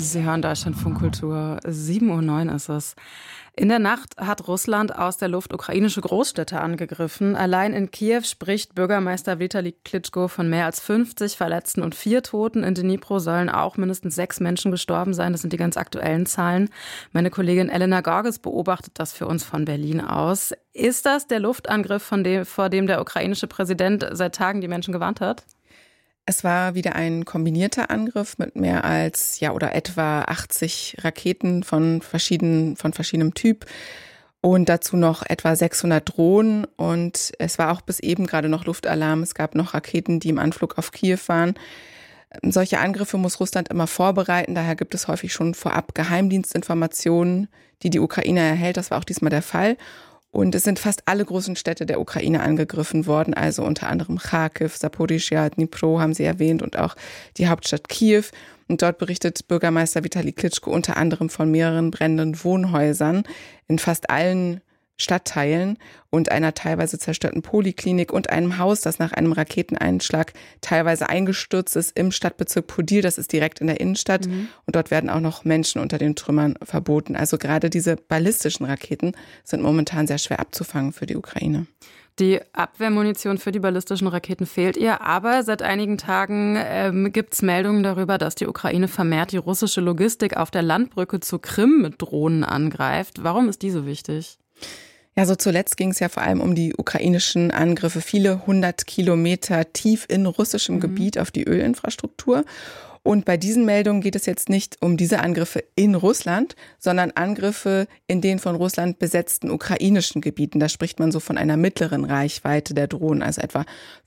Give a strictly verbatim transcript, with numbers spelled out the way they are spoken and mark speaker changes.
Speaker 1: Sie hören Deutschlandfunk Kultur. sieben Uhr neun ist es. In der Nacht hat Russland aus der Luft ukrainische Großstädte angegriffen. Allein in Kiew spricht Bürgermeister Vitali Klitschko von mehr als fünfzig Verletzten und vier Toten. In Dnipro sollen auch mindestens sechs Menschen gestorben sein. Das sind die ganz aktuellen Zahlen. Meine Kollegin Elena Gorges beobachtet das für uns von Berlin aus. Ist das der Luftangriff, von dem, vor dem der ukrainische Präsident seit Tagen die Menschen gewarnt hat?
Speaker 2: Es war wieder ein kombinierter Angriff mit mehr als, ja, oder etwa achtzig Raketen von verschiedenen, von verschiedenem Typ und dazu noch etwa sechshundert Drohnen. Und es war auch bis eben gerade noch Luftalarm. Es gab noch Raketen, die im Anflug auf Kiew waren. Solche Angriffe muss Russland immer vorbereiten. Daher gibt es häufig schon vorab Geheimdienstinformationen, die die Ukraine erhält. Das war auch diesmal der Fall. Und es sind fast alle großen Städte der Ukraine angegriffen worden, also unter anderem Charkiw, Saporischschja, Dnipro haben Sie erwähnt und auch die Hauptstadt Kiew. Und dort berichtet Bürgermeister Vitali Klitschko unter anderem von mehreren brennenden Wohnhäusern in fast allen Stadtteilen und einer teilweise zerstörten Poliklinik und einem Haus, das nach einem Raketeneinschlag teilweise eingestürzt ist im Stadtbezirk Podil. Das ist direkt in der Innenstadt. Mhm. Und dort werden auch noch Menschen unter den Trümmern verboten. Also gerade diese ballistischen Raketen sind momentan sehr schwer abzufangen für die Ukraine.
Speaker 1: Die Abwehrmunition für die ballistischen Raketen fehlt ihr, aber seit einigen Tagen ähm, gibt es Meldungen darüber, dass die Ukraine vermehrt die russische Logistik auf der Landbrücke zur Krim mit Drohnen angreift. Warum ist die so wichtig?
Speaker 2: Ja, so zuletzt ging es ja vor allem um die ukrainischen Angriffe, viele hundert Kilometer tief in russischem mhm. Gebiet auf die Ölinfrastruktur. Und bei diesen Meldungen geht es jetzt nicht um diese Angriffe in Russland, sondern Angriffe in den von Russland besetzten ukrainischen Gebieten. Da spricht man so von einer mittleren Reichweite der Drohnen, also etwa